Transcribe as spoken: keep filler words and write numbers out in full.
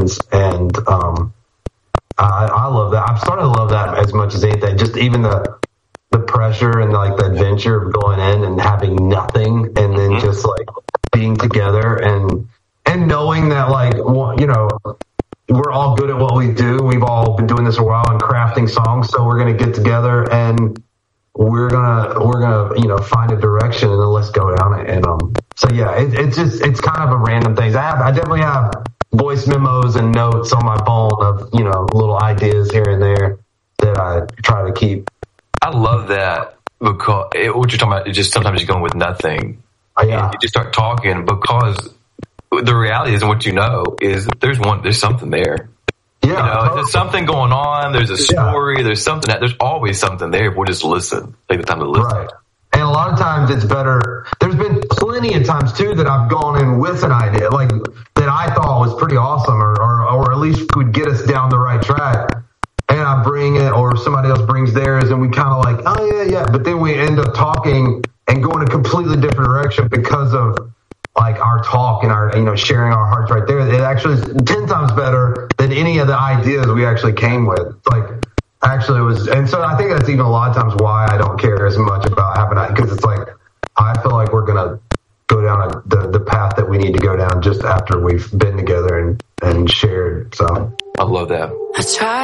And um, I, I love that. I'm starting to love that as much as anything. Just even the the pressure and like the adventure of going in and having nothing, and then mm-hmm. just like being together and and knowing that like you know we're all good at what we do. We've all been doing this a while and crafting songs, so we're gonna get together and we're gonna we're gonna you know find a direction and then let's go down it. And um, so yeah, it, it's just it's kind of a random thing. I have I definitely have voice memos and notes on my phone of you know little ideas here and there that I try to keep. I love that because it, what you're talking about is just sometimes you're going with nothing. Oh, yeah. And you just start talking because the reality is, and what you know is there's one, there's something there. Yeah. You know, totally. There's something going on. There's a story. Yeah. There's something that there's always something there. If we'll just listen, take the time to listen. Right. And a lot of times it's better. There's been plenty of times too that I've gone in with an idea like that I thought was pretty awesome or, or, or at least would get us down the right track. And I bring it, or somebody else brings theirs, and we kind of like, oh yeah, yeah. But then we end up talking and going a completely different direction because of like our talk and our, you know, sharing our hearts right there. It actually is ten times better than any of the ideas we actually came with. It's like, actually it was, and so I think that's even a lot of times why I don't care as much about having that, because it's like, I feel like we're going to go down a, the, the path that we need to go down just after we've been together and, and shared. So I love that. I try